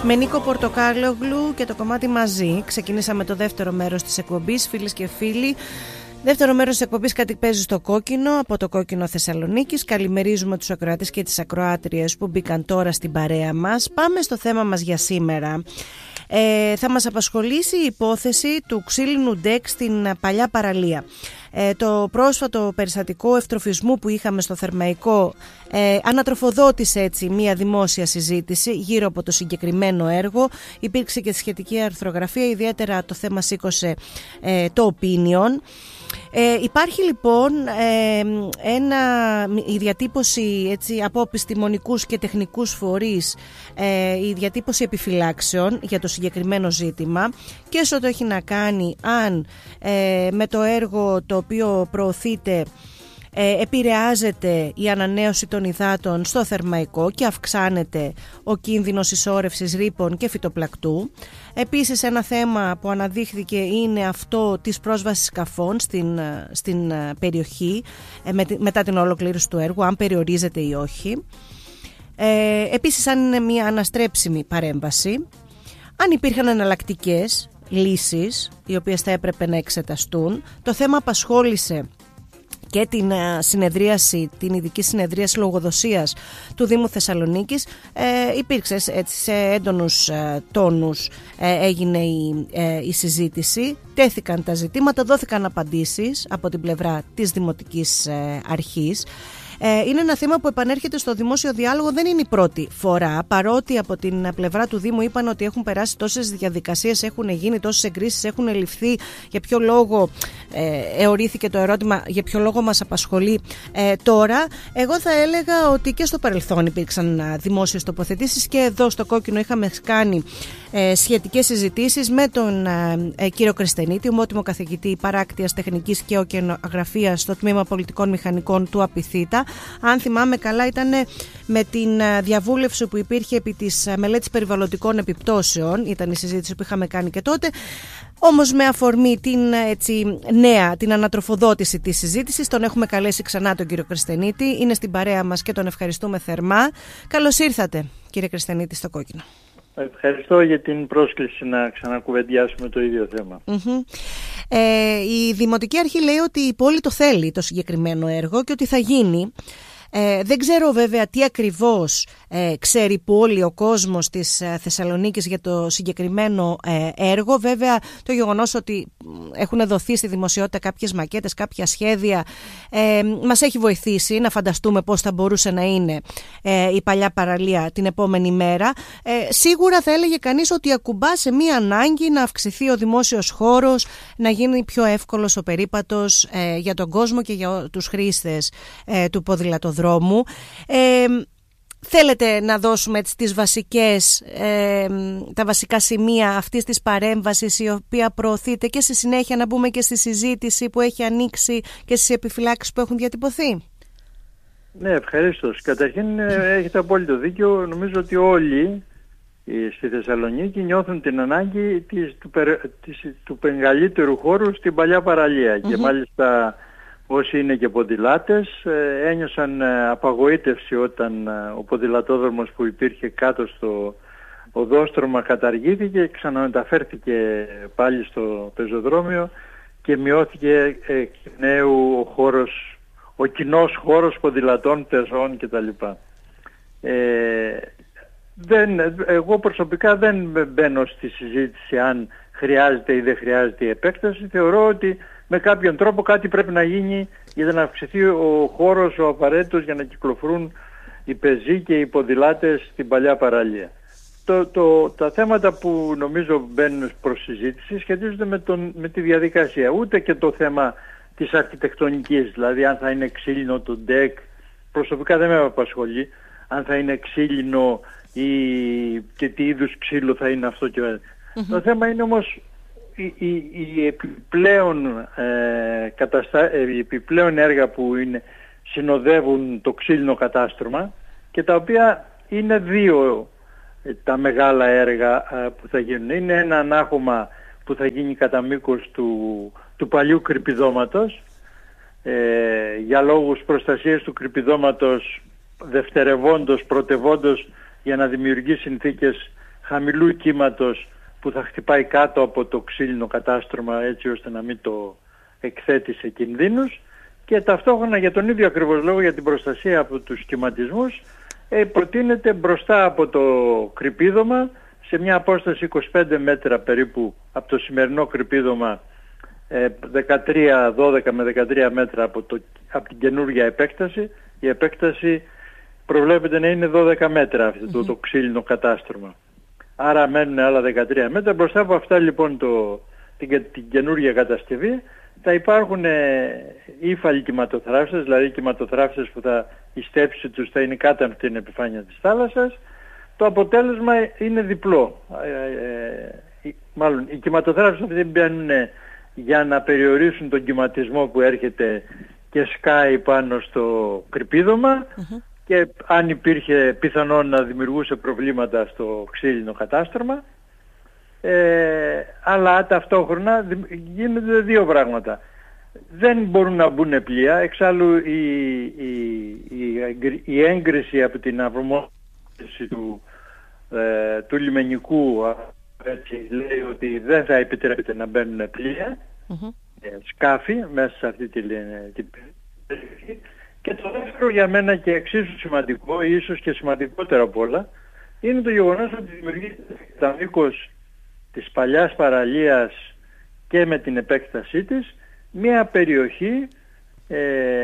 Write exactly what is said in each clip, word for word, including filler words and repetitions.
Με Νίκο Πορτοκάλογλου και το κομμάτι Μαζί ξεκινήσαμε το δεύτερο μέρος της εκπομπής, φίλες και φίλοι. Δεύτερο μέρος της εκπομπής Κάτι παίζει στο κόκκινο, από το Κόκκινο Θεσσαλονίκης. Καλημερίζουμε τους ακροατές και τις ακροάτριες που μπήκαν τώρα στην παρέα μας. Πάμε στο θέμα μας για σήμερα. Ε, θα μας απασχολήσει η υπόθεση του ξύλινου ντεκ στην παλιά παραλία. Ε, το πρόσφατο περιστατικό ευτροφισμού που είχαμε στο Θερμαϊκό ε, ανατροφοδότησε έτσι μια δημόσια συζήτηση γύρω από το συγκεκριμένο έργο. Υπήρξε και σχετική αρθρογραφία, ιδιαίτερα το θέμα σήκωσε ε, το Opinion. Ε, υπάρχει λοιπόν ε, ένα, η διατύπωση έτσι, από επιστημονικούς και τεχνικούς φορείς, ε, η διατύπωση επιφυλάξεων για το συγκεκριμένο ζήτημα και όσο το έχει να κάνει αν ε, με το έργο το οποίο προωθείται Ε, επηρεάζεται η ανανέωση των υδάτων στο Θερμαϊκό και αυξάνεται ο κίνδυνος συσσόρευσης ρήπων και φυτοπλακτού. Επίσης ένα θέμα που αναδείχθηκε είναι αυτό της πρόσβασης σκαφών στην, στην περιοχή ε, με, μετά την ολοκλήρωση του έργου, αν περιορίζεται ή όχι. Ε, επίσης αν είναι μια αναστρέψιμη παρέμβαση, αν υπήρχαν εναλλακτικές λύσεις οι οποίες θα έπρεπε να εξεταστούν. Το θέμα απασχόλησε και την συνεδρίαση, την ειδική συνεδρίαση λογοδοσίας του Δήμου Θεσσαλονίκης. Ε, υπήρξε έτσι, σε έντονους ε, τόνους ε, έγινε η, ε, η συζήτηση, τέθηκαν τα ζητήματα, δόθηκαν απαντήσεις από την πλευρά της Δημοτικής ε, Αρχής. Είναι ένα θέμα που επανέρχεται στο δημόσιο διάλογο, δεν είναι η πρώτη φορά, παρότι από την πλευρά του Δήμου είπαν ότι έχουν περάσει τόσες διαδικασίες, έχουν γίνει τόσες εγκρίσεις, έχουν ληφθεί. Για ποιο λόγο ε, εωρήθηκε το ερώτημα, για ποιο λόγο μας απασχολεί ε, τώρα. Εγώ θα έλεγα ότι και στο παρελθόν υπήρξαν δημόσιες τοποθετήσεις και εδώ στο Κόκκινο είχαμε κάνει ε, σχετικές συζητήσεις με τον ε, κύριο Κρεσθενίτη, ομότιμο καθηγητή παράκτειας τεχνικής και οκεανογραφίας στο Τμήμα Πολιτικών Μηχανικών του Απιθύτα. Αν θυμάμαι καλά ήταν με την διαβούλευση που υπήρχε επί της μελέτης περιβαλλοντικών επιπτώσεων, ήταν η συζήτηση που είχαμε κάνει και τότε, όμως με αφορμή την έτσι, νέα, την ανατροφοδότηση της συζήτησης. Τον έχουμε καλέσει ξανά τον κύριο Κρεσθενίτη, είναι στην παρέα μας και τον ευχαριστούμε θερμά. Καλώς ήρθατε κύριε Κρεσθενίτη στο Κόκκινο. Ευχαριστώ για την πρόσκληση να ξανακουβεντιάσουμε το ίδιο θέμα. Mm-hmm. Ε, η Δημοτική Αρχή λέει ότι η πόλη το θέλει το συγκεκριμένο έργο και ότι θα γίνει. Ε, δεν ξέρω βέβαια τι ακριβώς ε, ξέρει η πόλη, ο κόσμος της ε, Θεσσαλονίκης για το συγκεκριμένο ε, έργο. Βέβαια το γεγονός ότι έχουν δοθεί στη δημοσιότητα κάποιες μακέτες, κάποια σχέδια ε, μας έχει βοηθήσει να φανταστούμε πώς θα μπορούσε να είναι ε, η παλιά παραλία την επόμενη μέρα. Ε, σίγουρα θα έλεγε κανείς ότι ακουμπά σε μία ανάγκη να αυξηθεί ο δημόσιος χώρος, να γίνει πιο εύκολος ο περίπατος ε, για τον κόσμο και για τους χρήστες ε, του ποδηλατοδρόμου. Ε, θέλετε να δώσουμε έτσι, τις βασικές, ε, τα βασικά σημεία αυτής της παρέμβασης η οποία προωθείται και στη συνέχεια να μπούμε και στη συζήτηση που έχει ανοίξει και στις επιφυλάξεις που έχουν διατυπωθεί. Ναι, ευχαριστώ. Καταρχήν έχετε απόλυτο δίκιο. Νομίζω ότι όλοι στη Θεσσαλονίκη νιώθουν την ανάγκη της, του, της, του μεγαλύτερου χώρου στην παλιά παραλία. Mm-hmm. Και μάλιστα όσοι είναι και ποδηλάτες ένιωσαν απαγοήτευση όταν ο ποδηλατόδρομος που υπήρχε κάτω στο οδόστρωμα καταργήθηκε και ξαναμεταφέρθηκε πάλι στο πεζοδρόμιο και μειώθηκε εκ νέου ο χώρος, ο κοινός χώρος ποδηλατών, πεζών κτλ. Ε, δεν, εγώ προσωπικά δεν μπαίνω στη συζήτηση αν χρειάζεται ή δεν χρειάζεται η επέκταση. Θεωρώ ότι με κάποιον τρόπο κάτι πρέπει να γίνει για να αυξηθεί ο χώρος ο απαραίτητος για να κυκλοφορούν οι πεζοί και οι ποδηλάτες στην παλιά παραλία. Το, το, τα θέματα που νομίζω μπαίνουν προς συζήτηση σχετίζονται με, τον, με τη διαδικασία. Ούτε και το θέμα της αρχιτεκτονικής, δηλαδή αν θα είναι ξύλινο το ντεκ, προσωπικά δεν με απασχολεί, αν θα είναι ξύλινο ή και τι είδους ξύλο θα είναι αυτό. Και... Mm-hmm. Το θέμα είναι όμως οι, οι, οι, επιπλέον, ε, καταστα... οι επιπλέον έργα που είναι, συνοδεύουν το ξύλινο κατάστρωμα και τα οποία είναι δύο τα μεγάλα έργα ε, που θα γίνουν. Είναι ένα ανάχωμα που θα γίνει κατά μήκος του, του παλιού κρυπηδώματος ε, για λόγους προστασίας του κρυπηδώματος δευτερευόντως, πρωτευόντως για να δημιουργεί συνθήκες χαμηλού κύματος που θα χτυπάει κάτω από το ξύλινο κατάστρωμα, έτσι ώστε να μην το εκθέτει σε κινδύνους, και ταυτόχρονα για τον ίδιο ακριβώς λόγο, για την προστασία από τους κυματισμούς, ε, προτείνεται μπροστά από το κρυπίδωμα, σε μια απόσταση είκοσι πέντε μέτρα περίπου από το σημερινό κρυπίδωμα, ε, δεκατρία, δώδεκα με δεκατρία μέτρα από, το, από την καινούργια επέκταση. Η επέκταση προβλέπεται να είναι δώδεκα μέτρα αυτό το, το ξύλινο κατάστρωμα. Άρα μένουν άλλα δεκατρία μέτρα. Μπροστά από αυτά λοιπόν το, την, την καινούργια κατασκευή θα υπάρχουν ε, ύφαλοι κυματοθράψες, δηλαδή κυματοθράψες που θα, η στέψη τους θα είναι κάτω από την επιφάνεια της θάλασσας. Το αποτέλεσμα είναι διπλό. Ε, ε, μάλλον οι κυματοθράψες αυτοί μπαίνουν για να περιορίσουν τον κυματισμό που έρχεται και σκάει πάνω στο κρυπίδωμα, mm-hmm. και αν υπήρχε πιθανόν να δημιουργούσε προβλήματα στο ξύλινο κατάστρωμα. Ε, αλλά ταυτόχρονα γίνονται δύο πράγματα. Δεν μπορούν να μπουν πλοία, εξάλλου η, η, η, η έγκριση από την αρμόδηση του, ε, του λιμενικού, έτσι, λέει ότι δεν θα επιτρέπεται να μπαίνουν πλοία, mm-hmm. ε, σκάφη μέσα σε αυτή την περιοχή. Και το δεύτερο για μένα και εξίσου σημαντικό, ίσως και σημαντικότερο από όλα, είναι το γεγονός ότι δημιουργείται τα μήκος της παλιάς παραλίας και με την επέκτασή της μια περιοχή ε,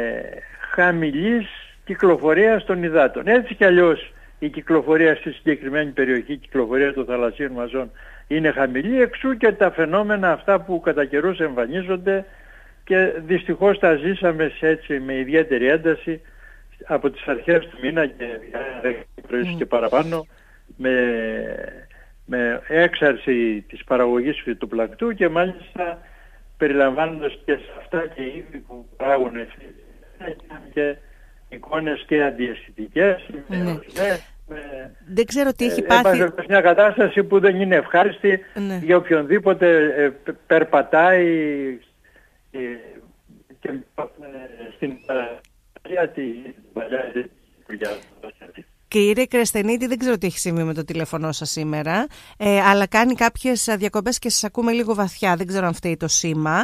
χαμηλής κυκλοφορίας των υδάτων. Έτσι κι αλλιώς η κυκλοφορία στη συγκεκριμένη περιοχή, η κυκλοφορία των θαλασσίων μαζών είναι χαμηλή, εξού και τα φαινόμενα αυτά που κατά καιρούς εμφανίζονται και δυστυχώς τα ζήσαμε έτσι με ιδιαίτερη ένταση από τις αρχές του μήνα και, mm. και παραπάνω, με, με έξαρση της παραγωγής φυτοπλακτού και μάλιστα περιλαμβάνοντας και σε αυτά και είδη που παράγουν και εικόνες και αντιαισθητικές. Ναι. Με, με, δεν ξέρω τι έχει πάθει. Ε, μια κατάσταση που δεν είναι ευχάριστη, ναι. για οποιονδήποτε ε, περπατάει ε, και ε, στην παλιά τη παλιά Κύριε Κρεσθενίτη, δεν ξέρω τι έχει συμβεί με το τηλέφωνο σας σήμερα, ε, αλλά κάνει κάποιες διακοπές και σας ακούμε λίγο βαθιά. Δεν ξέρω αν φταίει το σήμα.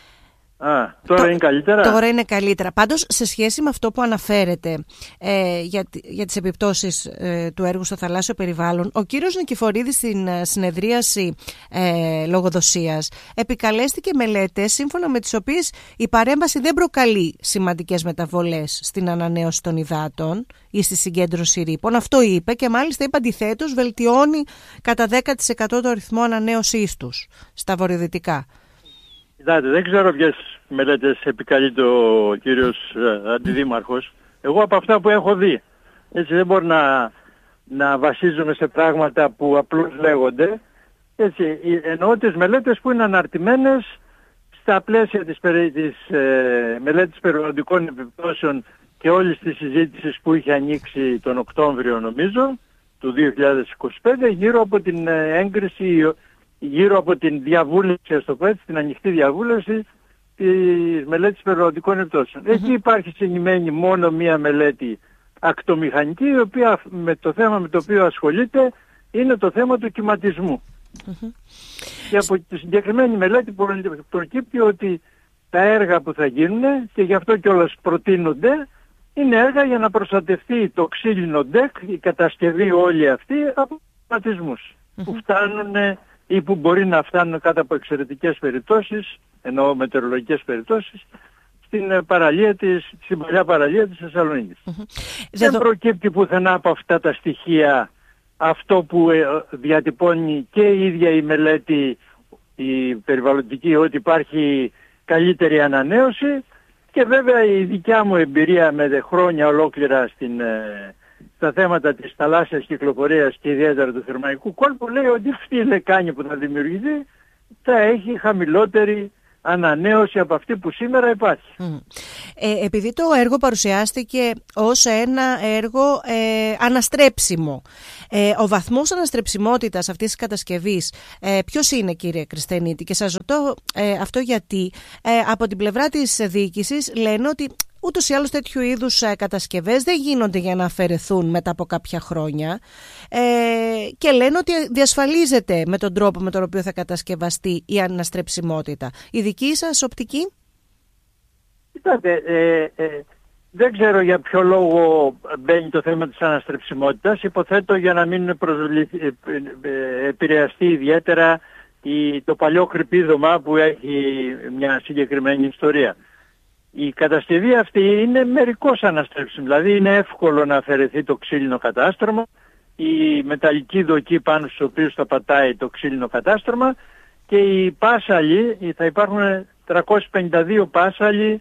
Α, τώρα το, είναι καλύτερα. Τώρα είναι καλύτερα. Πάντως, σε σχέση με αυτό που αναφέρετε ε, για, για τις επιπτώσεις ε, του έργου στο θαλάσσιο περιβάλλον, ο κύριος Νικηφορίδης στην συνεδρίαση ε, λογοδοσίας επικαλέστηκε μελέτες σύμφωνα με τις οποίες η παρέμβαση δεν προκαλεί σημαντικές μεταβολές στην ανανέωση των υδάτων ή στη συγκέντρωση ρήπων. Αυτό είπε και μάλιστα είπε αντιθέτως βελτιώνει κατά δέκα τοις εκατό το ρυθμό ανανέωσής τους στα βορειοδυτικά. Κοιτάτε, δεν ξέρω ποιες μελέτες επικαλείται ο κύριος ε, Αντιδήμαρχος. Εγώ από αυτά που έχω δει, έτσι δεν μπορώ να, να βασίζομαι σε πράγματα που απλώς λέγονται. Έτσι, εννοώ τις μελέτες που είναι αναρτημένες στα πλαίσια της, της ε, μελέτης περιβαλλοντικών επιπτώσεων και όλης της συζήτησης που είχε ανοίξει τον Οκτώβριο νομίζω του δύο χιλιάδες είκοσι πέντε γύρω από την έγκριση, γύρω από την διαβούλευση, ας το πω έτσι, την ανοιχτή διαβούλευση της μελέτης περιβαλλοντικών επιπτώσεων. Mm-hmm. Εκεί υπάρχει συγκεκριμένη μόνο μία μελέτη ακτομηχανική, η οποία με το θέμα με το οποίο ασχολείται είναι το θέμα του κυματισμού. Mm-hmm. Και από τη συγκεκριμένη μελέτη προκύπτει ότι τα έργα που θα γίνουν, και γι' αυτό κιόλας προτείνονται, είναι έργα για να προστατευτεί το ξύλινο ντεκ, η κατασκευή όλη αυτή, από κυματισμούς mm-hmm. που φτάνουν ή που μπορεί να φτάνουν κάτω από εξαιρετικές περιπτώσεις, εννοώ μετεωρολογικές περιπτώσεις, στην παραλία της, στην παλιά παραλία της Θεσσαλονίκης. Mm-hmm. Δεν το... προκύπτει πουθενά από αυτά τα στοιχεία αυτό που διατυπώνει και η ίδια η μελέτη η περιβαλλοντική, ότι υπάρχει καλύτερη ανανέωση, και βέβαια η δικιά μου εμπειρία με χρόνια ολόκληρα στην, στα θέματα της θαλάσσιας κυκλοφορίας και ιδιαίτερα του θερμαϊκού κόλπου λέει ότι αυτή η λεκάνη που θα δημιουργηθεί θα έχει χαμηλότερη ανανέωση από αυτή που σήμερα υπάρχει. Mm. Ε, επειδή το έργο παρουσιάστηκε ως ένα έργο ε, αναστρέψιμο, ε, ο βαθμός αναστρεψιμότητας αυτής της κατασκευής ε, ποιος είναι, κύριε Κρεσθενίτη? Και σας ρωτώ ε, αυτό γιατί ε, από την πλευρά της διοίκησης λένε ότι ούτως ή άλλως τέτοιου είδους κατασκευές δεν γίνονται για να αφαιρεθούν μετά από κάποια χρόνια ε, και λένε ότι διασφαλίζεται με τον τρόπο με τον οποίο θα κατασκευαστεί η αναστρεψιμότητα. Η δική σας οπτική? Κοιτάτε, ε, ε, δεν ξέρω για ποιο λόγο μπαίνει το θέμα της αναστρεψιμότητας. Υποθέτω για να μην προσβληθ, ε, ε, επηρεαστεί ιδιαίτερα η, το παλιό κρυπίδωμα που έχει μια συγκεκριμένη ιστορία. Η κατασκευή αυτή είναι μερικώς αναστρέψιμη, δηλαδή είναι εύκολο να αφαιρεθεί το ξύλινο κατάστρωμα, η μεταλλική δοκή πάνω στους οποίους θα πατάει το ξύλινο κατάστρωμα και οι πάσαλοι, θα υπάρχουν τριακόσιοι πενήντα δύο πάσαλοι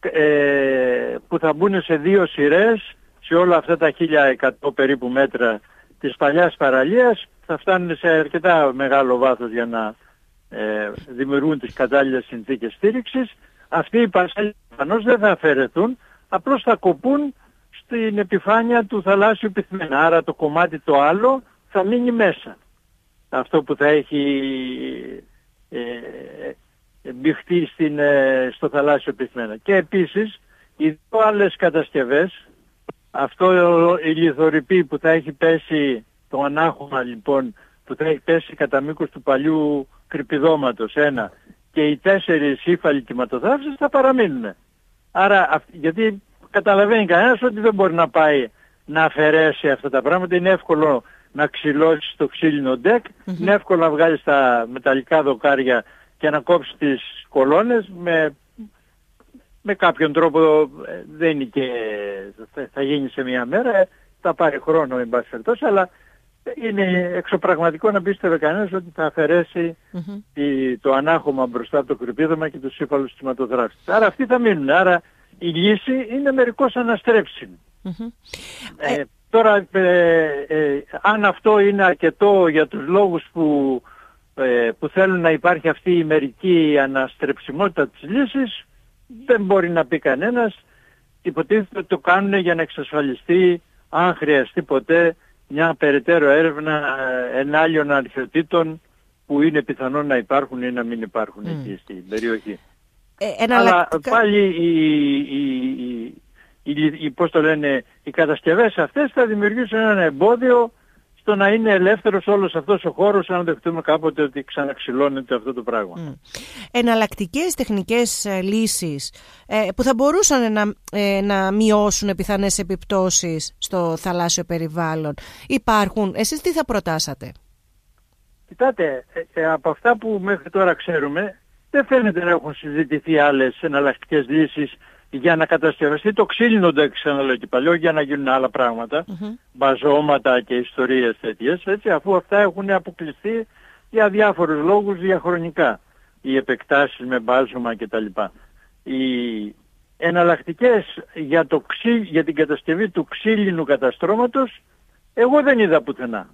ε, που θα μπουν σε δύο σειρές σε όλα αυτά τα χίλια εκατό περίπου μέτρα της παλιάς παραλίας, θα φτάνουν σε αρκετά μεγάλο βάθος για να ε, δημιουργούν τις κατάλληλες συνθήκες στήριξης. Αυτοί οι πάσαλοι προφανώς δεν θα αφαιρεθούν, απλώς θα κοπούν στην επιφάνεια του θαλάσσιου πυθμένα. Άρα το κομμάτι το άλλο θα μείνει μέσα. Αυτό που θα έχει ε, μπηχτεί στην, ε, στο θαλάσσιο πυθμένα. Και επίσης οι δύο άλλες κατασκευές, αυτό η λιθορρυπή που θα έχει πέσει, το ανάχωμα λοιπόν που θα έχει πέσει κατά μήκος του παλιού κρυπιδώματος ένα, και οι τέσσερις ύφαλοι κυματοθράψεις θα παραμείνουν. Άρα, γιατί καταλαβαίνει κανένας ότι δεν μπορεί να πάει να αφαιρέσει αυτά τα πράγματα. Είναι εύκολο να ξυλώσεις το ξύλινο ντεκ, mm-hmm. είναι εύκολο να βγάλεις τα μεταλλικά δοκάρια και να κόψεις τις κολόνες με, με κάποιον τρόπο. Δεν είναι και θα γίνει σε μια μέρα, θα πάρει χρόνο εν πάση περιπτώσει, αλλά είναι εξωπραγματικό να πίστευε κανένας ότι θα αφαιρέσει mm-hmm. τη, το ανάχωμα μπροστά από το κρυπίδωμα και τους ύφαλους κυματοθράψεις. Άρα αυτοί θα μείνουν. Άρα η λύση είναι μερικώς αναστρέψιμη. Mm-hmm. Ε, τώρα, ε, ε, αν αυτό είναι αρκετό για τους λόγους που, ε, που θέλουν να υπάρχει αυτή η μερική αναστρεψιμότητα της λύσης, δεν μπορεί να πει κανένας. Υποτίθεται ότι το κάνουν για να εξασφαλιστεί, αν χρειαστεί ποτέ, μια περαιτέρω έρευνα ενάλλειων αρχαιοτήτων που είναι πιθανόν να υπάρχουν ή να μην υπάρχουν mm. εκεί στην περιοχή. Ε, Αλλά πάλι οι, οι, οι, οι, οι, πώς το λένε, οι κατασκευές αυτές θα δημιουργήσουν ένα εμπόδιο στο να είναι ελεύθερος όλος αυτός ο χώρος, αν δεχτούμε κάποτε ότι ξαναξυλώνεται αυτό το πράγμα. Mm. Εναλλακτικές τεχνικές ε, λύσεις ε, που θα μπορούσαν να, ε, να μειώσουν πιθανές επιπτώσεις στο θαλάσσιο περιβάλλον υπάρχουν. Εσείς τι θα προτάσατε? Κοιτάτε, ε, ε, από αυτά που μέχρι τώρα ξέρουμε, δεν φαίνεται να έχουν συζητηθεί άλλες εναλλακτικές λύσεις για να κατασκευαστεί το ξύλινο ντεκ, ξαναλέω και παλιό, για να γίνουν άλλα πράγματα, mm-hmm. μπαζώματα και ιστορίες τέτοιες, έτσι, αφού αυτά έχουν αποκλειστεί για διάφορους λόγους διαχρονικά, οι επεκτάσεις με μπάζωμα κτλ. Οι εναλλακτικές για, το ξύ, για την κατασκευή του ξύλινου καταστρώματος, εγώ δεν είδα πουθενά.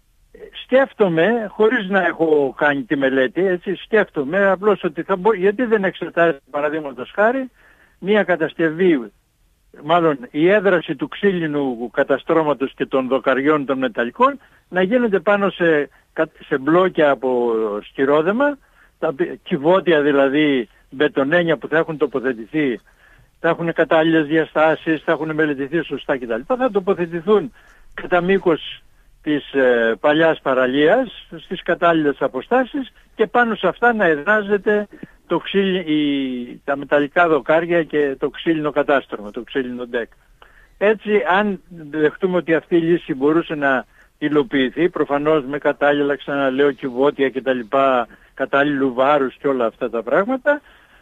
Σκέφτομαι, χωρίς να έχω κάνει τη μελέτη, έτσι, σκέφτομαι απλώς ότι θα μπο... γιατί δεν εξετάζει, παραδείγματος χάρη, μία κατασκευή, μάλλον η έδραση του ξύλινου καταστρώματος και των δοκαριών των μεταλλικών να γίνεται πάνω σε, σε μπλόκια από σκυρόδεμα, τα κυβότια δηλαδή μπετονένια που θα έχουν τοποθετηθεί, θα έχουν κατάλληλες διαστάσεις, θα έχουν μελετηθεί σωστά κτλ. Θα τοποθετηθούν κατά μήκος της ε, παλιάς παραλίας στις κατάλληλες αποστάσεις και πάνω σε αυτά να εδράζεται το ξύλι, η, τα μεταλλικά δοκάρια και το ξύλινο κατάστρωμα, το ξύλινο ντεκ. Έτσι, αν δεχτούμε ότι αυτή η λύση μπορούσε να υλοποιηθεί, προφανώς με κατάλληλα, ξαναλέω, κυβότια και τα λοιπά, κατάλληλου βάρους και όλα αυτά τα πράγματα,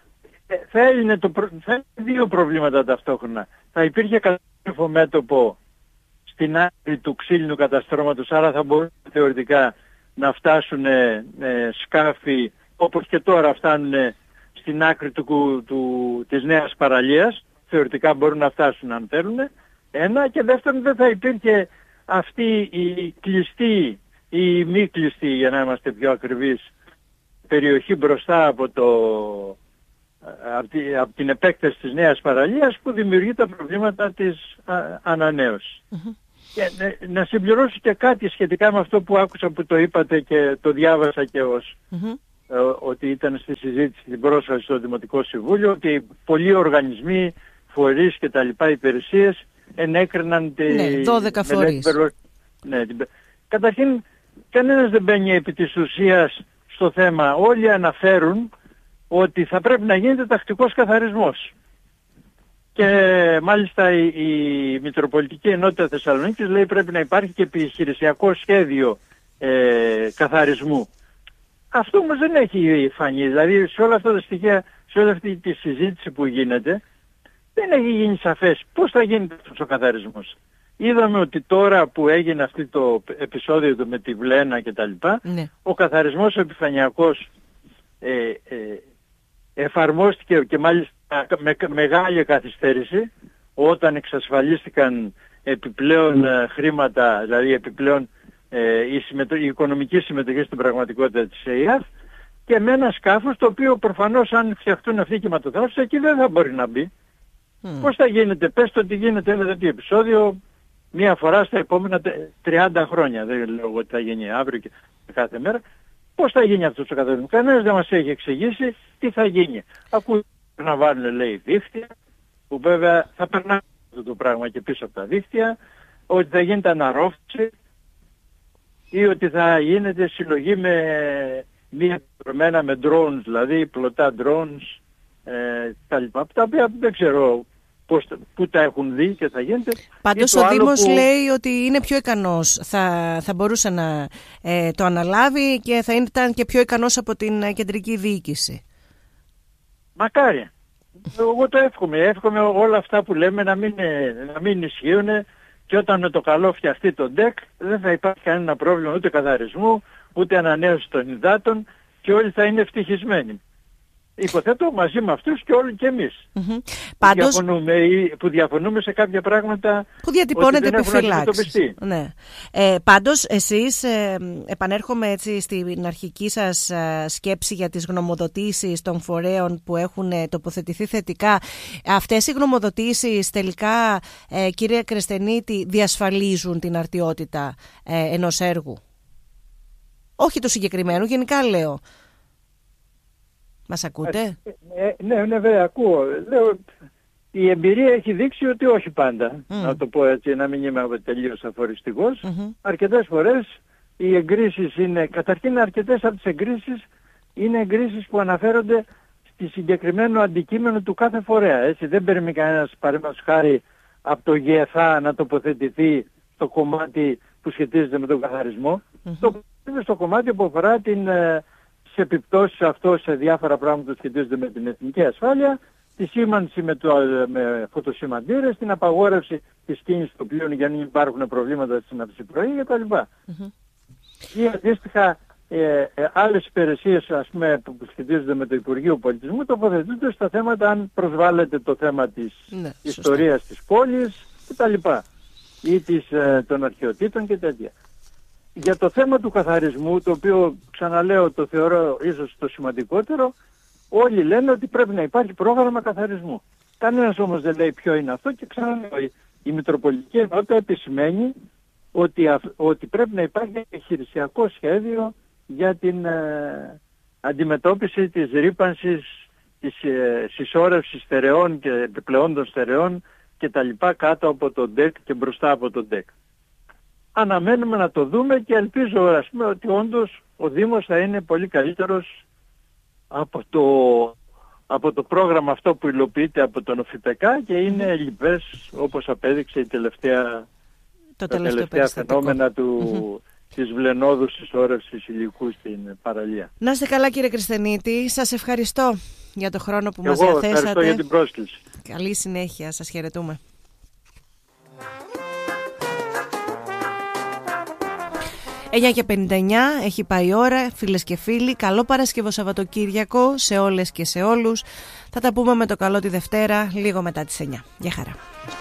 θα έλυνε, το, θα έλυνε δύο προβλήματα ταυτόχρονα. Θα υπήρχε κατάλληλο μέτωπο στην άκρη του ξύλινου καταστρώματος, άρα θα μπορούν θεωρητικά να φτάσουν ε, ε, σκάφη, όπως και τώρα φτάνουν ε, στην άκρη του, του, της νέας παραλίας, θεωρητικά μπορούν να φτάσουν αν θέλουν, ένα, και δεύτερον δεν θα υπήρχε αυτή η κλειστή ή η μη κλειστή, για να είμαστε πιο ακριβείς, περιοχή μπροστά από, το, από, τη, από την επέκταση της νέας παραλίας που δημιουργεί τα προβλήματα της α, ανανέωσης. Mm-hmm. Και να συμπληρώσω και κάτι σχετικά με αυτό που άκουσα που το είπατε και το διάβασα και ως mm-hmm. ε, ότι ήταν στη συζήτηση την πρόσφαση στο Δημοτικό Συμβούλιο, ότι πολλοί οργανισμοί φορείς και τα λοιπά υπηρεσίες ενέκριναν τη... Ναι, δώδεκα φορείς. Ναι, την... Καταρχήν, κανένας δεν μπαίνει επί της ουσίας στο θέμα. Όλοι αναφέρουν ότι θα πρέπει να γίνεται τακτικός καθαρισμός. Και μάλιστα η, η Μητροπολιτική Ενότητα Θεσσαλονίκης λέει πρέπει να υπάρχει και επιχειρησιακό σχέδιο ε, καθαρισμού. Αυτό όμως δεν έχει φανεί. Δηλαδή σε όλα αυτά τα στοιχεία, σε όλη αυτή τη συζήτηση που γίνεται, δεν έχει γίνει σαφές πώς θα γίνει αυτός ο καθαρισμός. Είδαμε ότι τώρα που έγινε αυτό το επεισόδιο με τη Βλένα και τα λοιπά, ναι. Ο καθαρισμός ο επιφανειακός ε, ε, εφαρμόστηκε και μάλιστα με μεγάλη καθυστέρηση όταν εξασφαλίστηκαν επιπλέον ε, χρήματα, δηλαδή επιπλέον ε, η, συμμετω... η οικονομική συμμετοχή στην πραγματικότητα της ΕΙΑΘ και με ένα σκάφος το οποίο προφανώς αν φτιαχτούν αυτοί οι κυματοθράσεις εκεί δεν θα μπορεί να μπει. Mm. Πώς θα γίνεται, πες το ότι γίνεται ένα τέτοιο επεισόδιο μία φορά στα επόμενα τριάντα χρόνια, δεν λέω ότι θα γίνει αύριο και κάθε μέρα. Πώς θα γίνει αυτός ο καθαρισμός? Κανένας δεν μας έχει εξηγήσει τι θα γίνει. Ακούω να βάλουν λέει δίχτυα, που βέβαια θα περνάει αυτό το πράγμα και πίσω από τα δίχτυα, ότι θα γίνεται αναρρόφηση ή ότι θα γίνεται συλλογή με μία προμένα με drones, δηλαδή πλωτά drones, ε, τα λοιπά, τα οποία δεν ξέρω πώς, πού τα έχουν δει και θα γίνεται. Πάντως ο Δήμος που... λέει ότι είναι πιο ικανός, θα, θα μπορούσε να ε, το αναλάβει και θα ήταν και πιο ικανός από την κεντρική διοίκηση. Μακάρι. Εγώ το εύχομαι. Εύχομαι όλα αυτά που λέμε να μην, να μην ισχύουν και όταν με το καλό φτιαχτεί το ντεκ δεν θα υπάρχει κανένα πρόβλημα ούτε καθαρισμού, ούτε ανανέωση των υδάτων και όλοι θα είναι ευτυχισμένοι. Υποθέτω μαζί με αυτούς και όλοι και εμείς. Mm-hmm. Που, Πάντως... διαφωνούμε, που διαφωνούμε σε κάποια πράγματα που διατυπώνεται επιφυλάξεις. Ναι. Ε, πάντως εσείς, ε, επανέρχομαι έτσι στην αρχική σας ε, σκέψη για τις γνωμοδοτήσεις των φορέων που έχουν ε, τοποθετηθεί θετικά. Αυτές οι γνωμοδοτήσεις τελικά, ε, κύριε Κρεσθενίτη, διασφαλίζουν την αρτιότητα ε, ενός έργου? Όχι του συγκεκριμένου, γενικά λέω. Μας ακούτε? Ε, ε, ναι, ναι, βέβαια, ακούω. Λέω, η εμπειρία έχει δείξει ότι όχι πάντα, mm. να το πω έτσι, να μην είμαι τελείως αφοριστικός. Mm-hmm. Αρκετές φορές οι εγκρίσεις είναι, καταρχήν αρκετές από τις εγκρίσεις είναι εγκρίσεις που αναφέρονται στη συγκεκριμένο αντικείμενο του κάθε φορέα. Έτσι. Δεν παίρνει κανένας, παραδείγματος χάρη, από το ΓΕΘΑ να τοποθετηθεί στο κομμάτι που σχετίζεται με τον καθαρισμό. Mm-hmm. Το είναι στο κομμάτι που αφορά την... σε επιπτώσεις αυτό σε διάφορα πράγματα που σχετίζονται με την εθνική ασφάλεια, τη σήμανση με, το, με φωτοσημαντήρες, την απαγόρευση της κίνησης των πλοίων για να μην υπάρχουν προβλήματα στην αυσιπροή κτλ. Mm-hmm. Ή αντίστοιχα ε, ε, άλλες υπηρεσίες ας πούμε, που σχετίζονται με το Υπουργείο Πολιτισμού τοποθετούνται στα θέματα αν προσβάλλεται το θέμα της ναι, ιστορίας σωστά. Της πόλης κτλ. Ή της, ε, των αρχαιοτήτων και τέτοια. Για το θέμα του καθαρισμού, το οποίο ξαναλέω το θεωρώ ίσως το σημαντικότερο, όλοι λένε ότι πρέπει να υπάρχει πρόγραμμα καθαρισμού. Κανένας όμως δεν λέει ποιο είναι αυτό και ξαναλέω η Μητροπολιτική Ενότητα επισημαίνει ότι, ότι πρέπει να υπάρχει επιχειρησιακό σχέδιο για την ε, αντιμετώπιση της ρύπανσης, της ε, συσσόρευσης στερεών και επιπλεών των στερεών και τα λοιπά κάτω από το ντεκ και μπροστά από το ντεκ. Αναμένουμε να το δούμε και ελπίζω ας πούμε, ότι όντως ο Δήμος θα είναι πολύ καλύτερος από το, από το πρόγραμμα αυτό που υλοποιείται από τον ΟΦΙΠΕΚΑ και είναι λοιπές όπως απέδειξε η τελευταία, το τα τελευταία φαινόμενα του, mm-hmm. της βλενόδους συσσόρευσης υλικού στην παραλία. Να είστε καλά κύριε Κρεσθενίτη, σας ευχαριστώ για το χρόνο που και μας εγώ διαθέσατε. Ευχαριστώ για την πρόσκληση. Καλή συνέχεια, σας χαιρετούμε. εννιά και πενήντα εννιά, έχει πάει η ώρα, φίλες και φίλοι. Καλό Παρασκευό Σαββατοκύριακο σε όλες και σε όλους. Θα τα πούμε με το καλό τη Δευτέρα, λίγο μετά τις εννιά. Γεια χαρά.